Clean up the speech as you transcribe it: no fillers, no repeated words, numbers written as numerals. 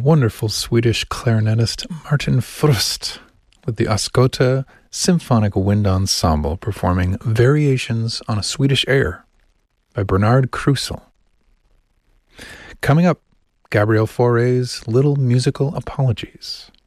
wonderful Swedish clarinetist Martin Frust with the Ascota Symphonic Wind Ensemble performing Variations on a Swedish Air by Bernard Krusel. Coming up, Gabriel Fauré's Little Musical Apologies.